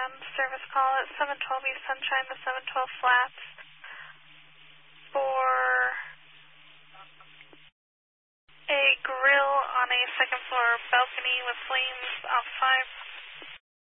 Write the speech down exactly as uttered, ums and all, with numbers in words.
Um, service call at seven twelve East Sunshine to seven twelve Flats for a grill on a second floor balcony with flames off five